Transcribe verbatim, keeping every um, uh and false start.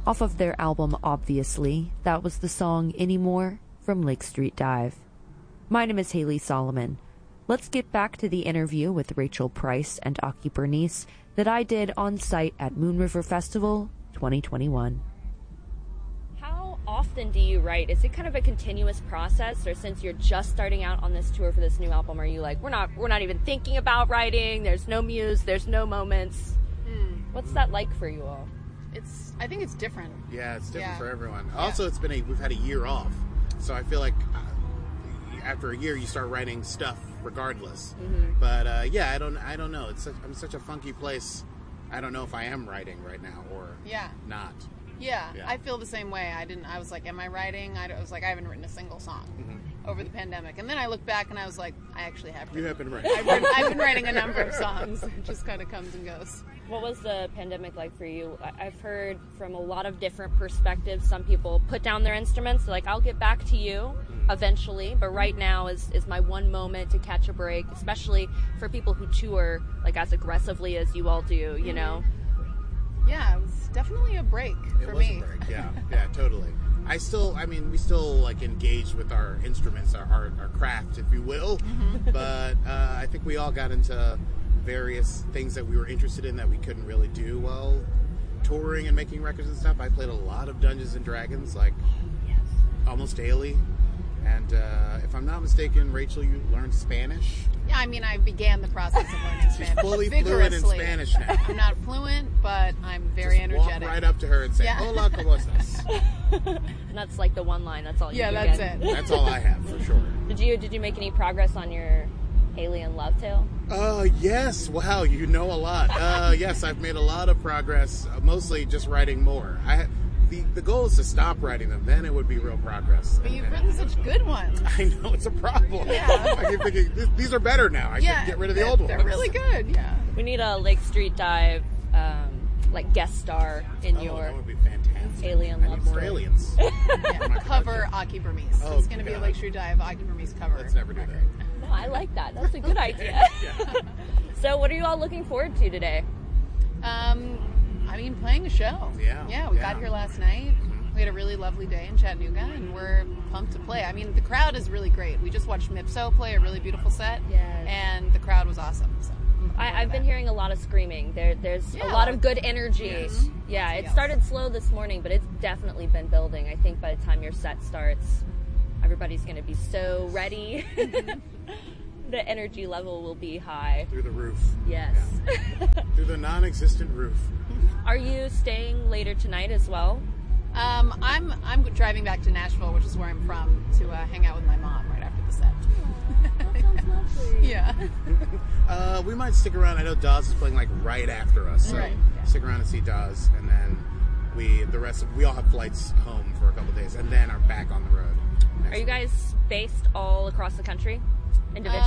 Off of their album Obviously, that was the song Anymore from Lake Street Dive. My name is Haley Solomon. Let's get back to the interview with Rachel Price and Aki Bernice that I did on site at Moon River Festival twenty twenty-one. How often do you write? Is it kind of a continuous process, or since you're just starting out on this tour for this new album, are you like, we're not we're not even thinking about writing, there's no muse, there's no moments? Mm. What's that like for you all? It's I think it's different. Yeah, it's different yeah. for everyone. Yeah. Also, it's been a we've had a year off, so I feel like uh, after a year you start writing stuff regardless. Mm-hmm. But uh, yeah, I don't I don't know. It's such, I'm such a funky place. I don't know if I am writing right now or yeah. not. Yeah, yeah, I feel the same way. I didn't. I was like, am I writing? I was like, I haven't written a single song mm-hmm. over the pandemic. And then I looked back and I was like, I actually have. Written. You have been writing. I've, been, I've been writing a number of songs. It just kind of comes and goes. What was the pandemic like for you? I've heard from a lot of different perspectives. Some people put down their instruments, like, I'll get back to you eventually, but right now is, is my one moment to catch a break, especially for people who tour like as aggressively as you all do, you mm-hmm. know? Yeah, it was definitely a break it for was me. A break. Yeah, yeah, totally. I still, I mean, we still like engage with our instruments, our our, our craft, if you will. Mm-hmm. But uh, I think we all got into various things that we were interested in that we couldn't really do while touring and making records and stuff. I played a lot of Dungeons and Dragons, like yes. almost daily. And uh, if I'm not mistaken, Rachel, you learned Spanish? Yeah, I mean, I began the process of learning Spanish. She's fully vigorously. fluent in Spanish now. I'm not fluent, but I'm very Just energetic. Walk right up to her and say, yeah. "Hola, ¿cómo estás?" And that's like the one line. That's all you yeah, do that's get. it. That's all I have for sure. Did you did you make any progress on your Alien Love Tale? Uh, yes. Wow, you know a lot. Uh, yes, I've made a lot of progress. Uh, mostly just writing more. I. The, the goal is to stop writing them, then it would be real progress. But you've written such good ones. I know, it's a problem. Yeah. I keep thinking, these are better now. I yeah, should get rid of the old ones. They're really good, yeah. We need a Lake Street Dive, um, like, guest star in oh, your that would be fantastic. Alien I Love need Tale. Aliens. yeah. Cover Aki Bernice. Oh, it's going to be a God. Lake Street Dive Aki Bernice cover. Let's never do that. No, I like that. That's a good idea. yeah. So what are you all looking forward to today? Um, I mean, playing a show. Yeah. Yeah, we yeah. got here last night. We had a really lovely day in Chattanooga, and we're pumped to play. I mean, the crowd is really great. We just watched Mipso play a really beautiful set, yes. and the crowd was awesome. So I, I've been hearing a lot of screaming. There, There's yeah, a lot of good energy. Yes. Yeah, it else. started slow this morning, but it's definitely been building. I think by the time your set starts, everybody's going to be so ready. The energy level will be high. Through the roof. Yes. Yeah. Through the non-existent roof. Are you staying later tonight as well? Um, I'm I'm driving back to Nashville, which is where I'm from, to uh, hang out with my mom right after the set. Aww, that sounds lovely. Yeah. uh, we might stick around. I know Dawes is playing like right after us, so right. yeah. stick around and see Dawes, and then we the rest of we all have flights home for a couple of days, and then are back on the road. Are you guys based all across the country individually?